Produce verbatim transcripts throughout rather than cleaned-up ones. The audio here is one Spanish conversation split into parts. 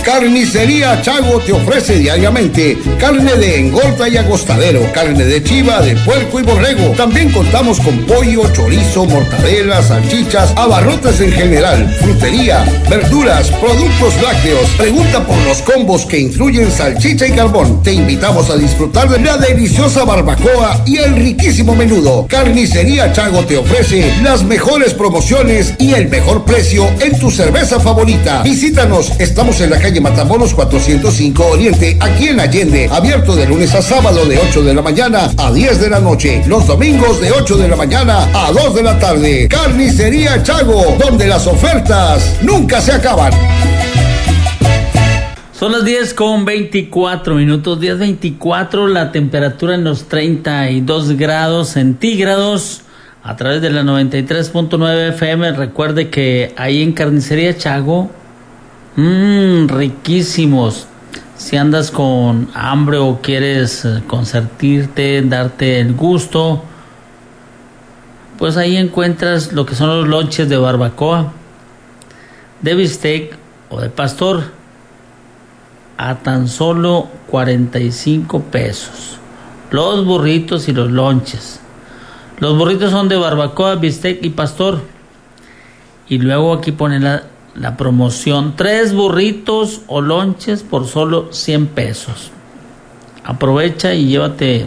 Carnicería Chago te ofrece diariamente carne de engorda y agostadero, carne de chiva, de puerco y borrego. También contamos con pollo, chorizo, mortadela, salchichas, abarrotes en general, frutería, verduras, productos lácteos. Pregunta por los combos que incluyen salchicha y carbón. Te invitamos a disfrutar de la deliciosa barbacoa y el riquísimo menudo. Carnicería Chago te ofrece las mejores promociones y el mejor precio en tu cerveza favorita. Visítanos, estamos en la calle Matamoros cuatrocientos cinco Oriente, aquí en Allende, abierto de lunes a sábado de ocho de la mañana a diez de la noche, los domingos de ocho de la mañana a dos de la tarde. Carnicería Chago, donde las ofertas nunca se acaban. Son las diez con veinticuatro minutos, diez veinticuatro, la temperatura en los treinta y dos grados centígrados a través de la noventa y tres punto nueve F M. Recuerde que ahí en Carnicería Chago, Mmm, riquísimos. Si andas con hambre o quieres consentirte, darte el gusto, pues ahí encuentras lo que son los lonches de barbacoa, de bistec o de pastor a tan solo cuarenta y cinco pesos. Los burritos y los lonches. Los burritos son de barbacoa, bistec y pastor. Y luego aquí ponen la La promoción, tres burritos o lonches por solo cien pesos. Aprovecha y llévate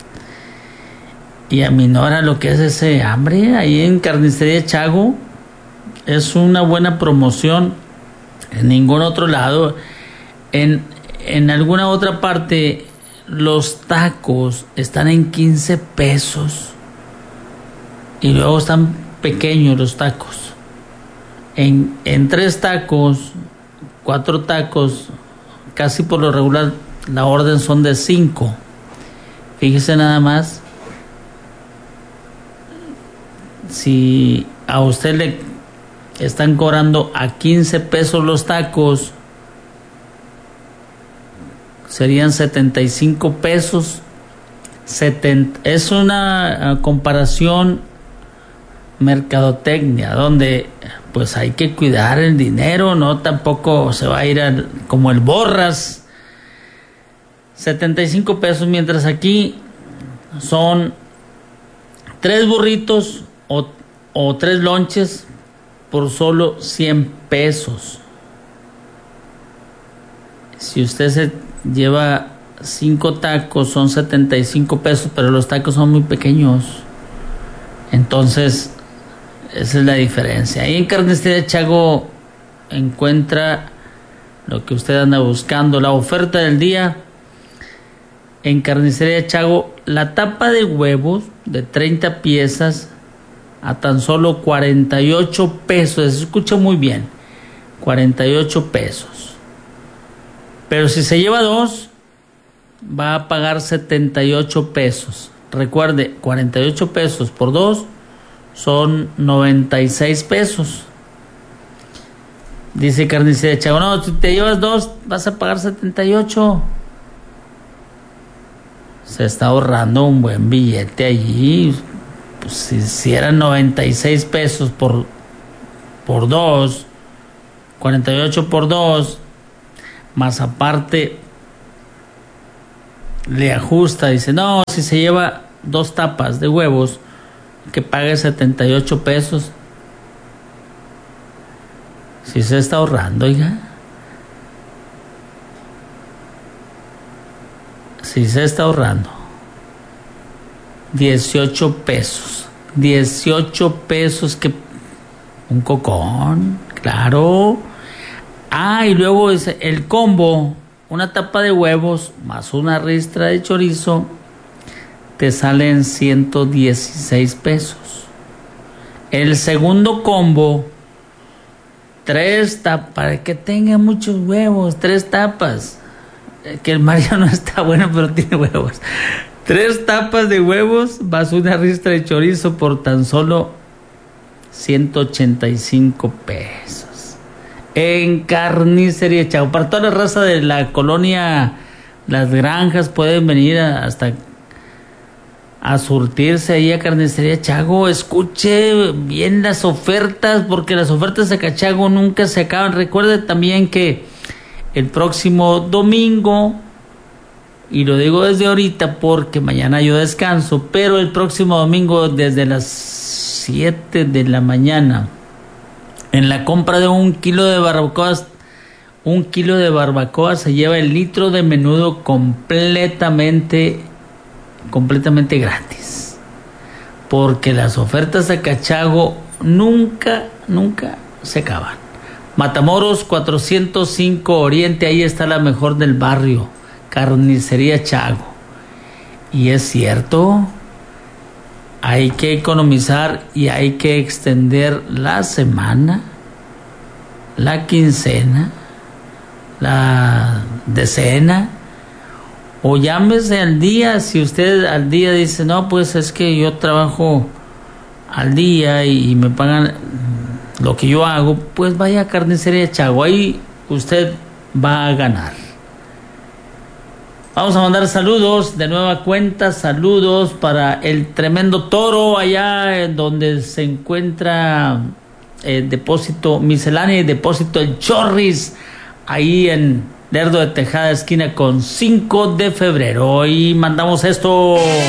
y aminora lo que es ese hambre. Ahí en Carnicería Chago es una buena promoción. En ningún otro lado, en, en alguna otra parte, los tacos están en quince pesos y luego están pequeños los tacos. En, en tres tacos, cuatro tacos, casi por lo regular la orden son de cinco. Fíjese nada más, si a usted le están cobrando a quince pesos los tacos, serían setenta y cinco pesos. setenta, es una comparación mercadotecnia, donde pues hay que cuidar el dinero, no tampoco se va a ir al, como el Borras. setenta y cinco pesos, mientras aquí son tres burritos o, o tres lonches por solo cien pesos. Si usted se lleva cinco tacos son setenta y cinco pesos, pero los tacos son muy pequeños. Entonces esa es la diferencia. Ahí en Carnicería Chago encuentra lo que usted anda buscando. La oferta del día en Carnicería Chago, la tapa de huevos de treinta piezas a tan solo cuarenta y ocho pesos. Se escucha muy bien, cuarenta y ocho pesos. Pero si se lleva dos, va a pagar setenta y ocho pesos. Recuerde, cuarenta y ocho pesos por dos son noventa y seis pesos. Dice Carnicería Chago, no, si te llevas dos vas a pagar setenta y ocho. Se está ahorrando un buen billete allí. Pues si, si eran noventa y seis pesos por, por dos, cuarenta y ocho por dos, más aparte le ajusta, dice, no, si se lleva dos tapas de huevos, que pague setenta y ocho pesos. Si se está ahorrando, oiga. Si se está ahorrando. dieciocho pesos. dieciocho pesos, que un cocón, claro. Ah, y luego es el combo, una tapa de huevos más una ristra de chorizo, te salen ciento dieciséis pesos. El segundo combo, tres tapas, para que tenga muchos huevos, tres tapas. Que el Mario no está bueno, pero tiene huevos. Tres tapas de huevos más una ristra de chorizo por tan solo ciento ochenta y cinco pesos. En Carnicería Chago. Para toda la raza de la colonia Las Granjas, pueden venir a, hasta a surtirse ahí a Carnicería Chago. Escuche bien las ofertas, porque las ofertas de Cachago nunca se acaban. Recuerde también que el próximo domingo, y lo digo desde ahorita porque mañana yo descanso, pero el próximo domingo desde las siete de la mañana, en la compra de un kilo de barbacoa, un kilo de barbacoa se lleva el litro de menudo completamente, completamente gratis. Porque las ofertas de Cachago nunca, nunca se acaban. Matamoros cuatrocientos cinco Oriente, ahí está la mejor del barrio, Carnicería Chago. Y es cierto, hay que economizar y hay que extender la semana, la quincena, la decena, o llámese al día. Si usted al día dice, no, pues es que yo trabajo al día y me pagan lo que yo hago, pues vaya a Carnicería Chago, ahí usted va a ganar. Vamos a mandar saludos de nueva cuenta, saludos para el Tremendo Toro, allá en donde se encuentra el depósito misceláneo y depósito El Chorris, ahí en Lerdo de Tejada, esquina con cinco de febrero. Y mandamos esto.